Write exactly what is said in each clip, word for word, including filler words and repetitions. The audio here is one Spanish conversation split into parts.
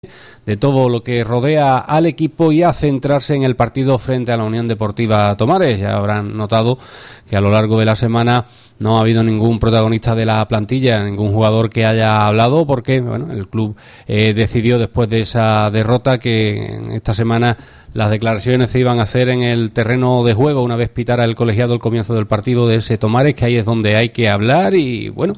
de todo lo que rodea al equipo y a centrarse en el partido frente a la Unión Deportiva Tomares. Ya habrán notado que a lo largo de la semana no ha habido ningún protagonista de la plantilla, ningún jugador que haya hablado, porque bueno, el club eh, decidió después de esa derrota que en esta semana las declaraciones se iban a hacer en el terreno de juego una vez pitara el colegiado el comienzo del partido de ese Tomares, que ahí es donde hay que hablar y bueno,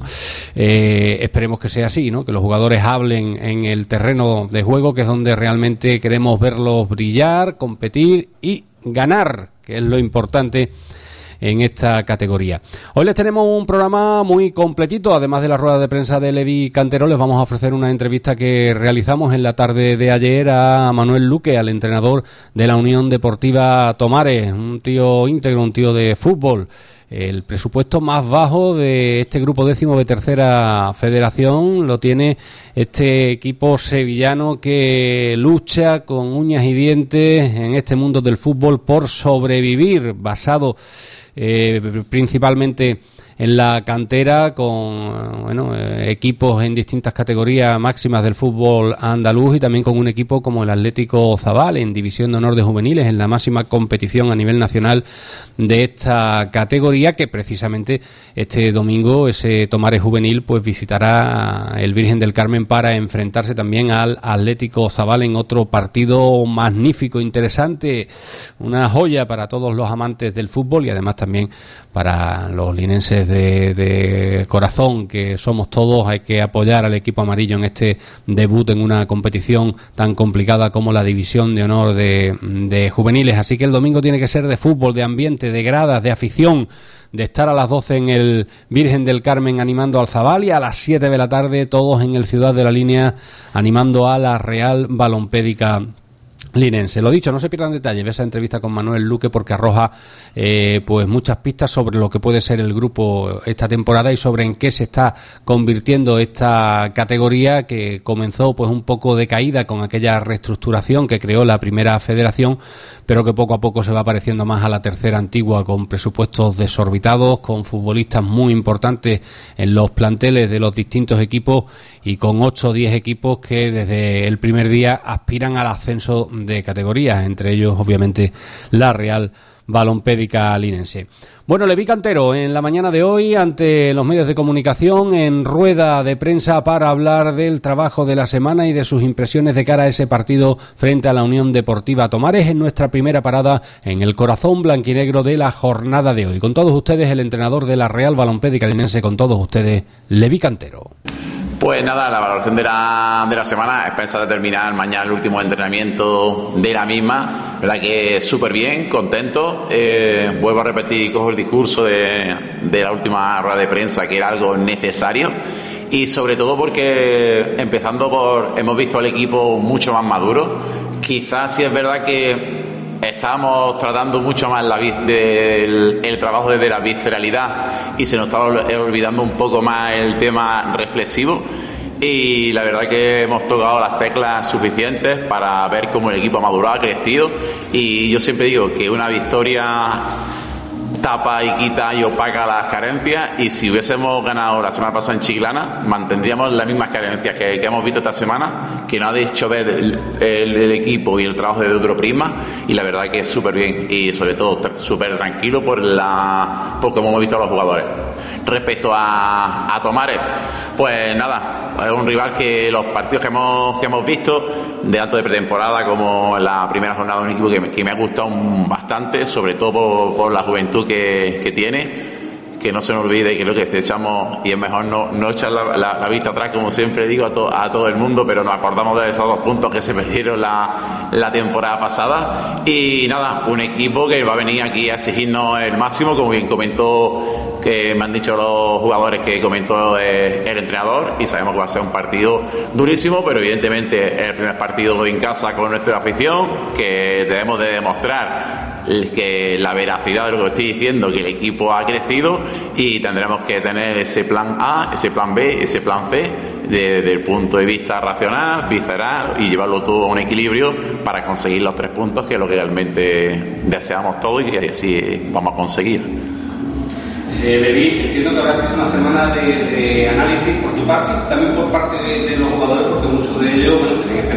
eh, esperemos que sea así, ¿no? Que los jugadores hablen en el terreno de juego, que es donde realmente queremos verlos brillar, competir y ganar, que es lo importante en esta categoría. Hoy les tenemos un programa muy completito, además de la rueda de prensa de Levi Cantero. Les vamos a ofrecer una entrevista que realizamos en la tarde de ayer a Manuel Luque, al entrenador de la Unión Deportiva Tomares, un tío íntegro, un tío de fútbol. El presupuesto más bajo de este grupo décimo de tercera federación lo tiene este equipo sevillano que lucha con uñas y dientes en este mundo del fútbol por sobrevivir, basado eh, principalmente en la cantera, con bueno, eh, equipos en distintas categorías máximas del fútbol andaluz y también con un equipo como el Atlético Zabal en División de Honor de Juveniles, en la máxima competición a nivel nacional de esta categoría, que precisamente este domingo ese Tomares juvenil pues visitará el Virgen del Carmen para enfrentarse también al Atlético Zabal en otro partido magnífico, interesante, una joya para todos los amantes del fútbol y además también para los linenses De, de corazón que somos todos. Hay que apoyar al equipo amarillo en este debut en una competición tan complicada como la División de Honor de, de Juveniles, así que el domingo tiene que ser de fútbol, de ambiente, de gradas, de afición, de estar a las doce en el Virgen del Carmen animando al Zabal y a las siete de la tarde todos en el Ciudad de la Línea animando a la Real Balompédica linense. Lo dicho, no se pierdan detalles de esa entrevista con Manuel Luque, porque arroja eh, pues muchas pistas sobre lo que puede ser el grupo esta temporada y sobre en qué se está convirtiendo esta categoría, que comenzó pues un poco decaída con aquella reestructuración que creó la primera federación, pero que poco a poco se va pareciendo más a la tercera antigua, con presupuestos desorbitados, con futbolistas muy importantes en los planteles de los distintos equipos y con ocho o diez equipos que desde el primer día aspiran al ascenso de categorías, entre ellos obviamente la Real Balompédica linense. Bueno, Levi Cantero en la mañana de hoy ante los medios de comunicación en rueda de prensa para hablar del trabajo de la semana y de sus impresiones de cara a ese partido frente a la Unión Deportiva Tomares en nuestra primera parada en el corazón blanquinegro de la jornada de hoy. Con todos ustedes el entrenador de la Real Balompédica linense, con todos ustedes Levi Cantero. Pues nada, la valoración de la, de la semana es pensar de terminar mañana el último entrenamiento de la misma. La verdad que súper bien, contento. Eh, vuelvo a repetir, cojo el discurso de, de la última rueda de prensa, que era algo necesario. Y sobre todo porque, empezando por, hemos visto al equipo mucho más maduro. Quizás sí es verdad que estábamos tratando mucho más la, del, el trabajo desde la visceralidad y se nos estaba olvidando un poco más el tema reflexivo, y la verdad que hemos tocado las teclas suficientes para ver cómo el equipo ha madurado, ha crecido, y yo siempre digo que una victoria tapa y quita y opaca las carencias, y si hubiésemos ganado la semana pasada en Chiclana mantendríamos las mismas carencias que, que hemos visto esta semana, que no ha hecho ver el, el, el equipo y el trabajo de otro prisma, y la verdad que es súper bien y sobre todo súper tranquilo por la por cómo hemos visto a los jugadores. Respecto a, a Tomares, pues nada, es un rival que los partidos que hemos, que hemos visto de tanto de pretemporada como la primera jornada, un equipo que me, que me ha gustado bastante, sobre todo por, por la juventud que, que tiene, que no se nos olvide que lo que echamos, y es mejor no, no echar la, la, la vista atrás, como siempre digo a, to, a todo el mundo, pero nos acordamos de esos dos puntos que se perdieron la, la temporada pasada. Y nada, un equipo que va a venir aquí a exigirnos el máximo, como bien comentó, que me han dicho los jugadores que comentó eh, el entrenador, y sabemos que va a ser un partido durísimo, pero evidentemente es el primer partido en casa con nuestra afición, que debemos de demostrar que la veracidad de lo que estoy diciendo, que el equipo ha crecido, y tendremos que tener ese plan A, ese plan B, ese plan C desde el punto de vista racional, visceral, y llevarlo todo a un equilibrio para conseguir los tres puntos, que es lo que realmente deseamos todos y que así vamos a conseguir. Eh, Levi, entiendo que habrá sido una semana de, de análisis por tu parte, también por parte de, de los jugadores, porque muchos de ellos bueno, tenían